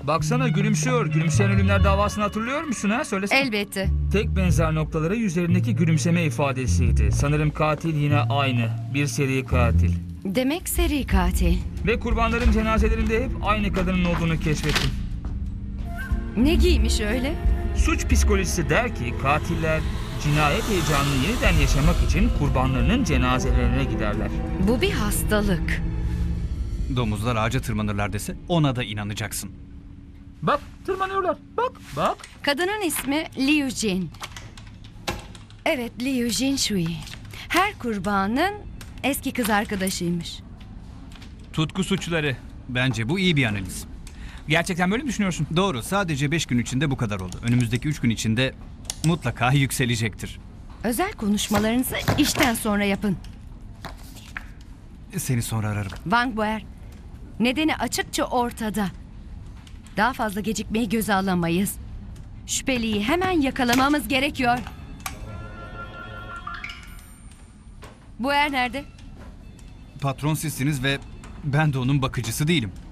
Baksana gülümsüyor. Gülümseyen ölümler davasını hatırlıyor musun ha? Söylesene. Elbette. Tek benzer noktaları yüzlerindeki gülümseme ifadesiydi. Sanırım katil yine aynı. Bir seri katil. Demek seri katil. Ve kurbanların cenazelerinde hep aynı kadının olduğunu keşfettim. Ne giymiş öyle? Suç psikolojisi der ki katiller cinayet heyecanını yeniden yaşamak için kurbanlarının cenazelerine giderler. Bu bir hastalık. Domuzlar ağaca tırmanırlar dese ona da inanacaksın. Bak tırmanıyorlar. Bak. Kadının ismi Liu Jin. Evet, Liu Jin Shui. Her kurbanın eski kız arkadaşıymış. Tutku suçları. Bence bu iyi bir analiz. Gerçekten böyle mi düşünüyorsun? Doğru, sadece 5 gün içinde bu kadar oldu. Önümüzdeki 3 gün içinde mutlaka yükselecektir. Özel konuşmalarınızı işten sonra yapın. Seni sonra ararım. Wang Buer, nedeni açıkça ortada. Daha fazla gecikmeyi göze alamayız. Şüpheliyi hemen yakalamamız gerekiyor. Buer nerede? Patron sizsiniz ve ben de onun bakıcısı değilim.